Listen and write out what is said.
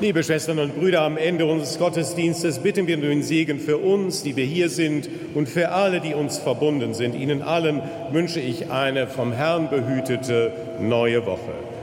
Liebe Schwestern und Brüder, am Ende unseres Gottesdienstes bitten wir um den Segen für uns, die wir hier sind, und für alle, die uns verbunden sind. Ihnen allen wünsche ich eine vom Herrn behütete neue Woche.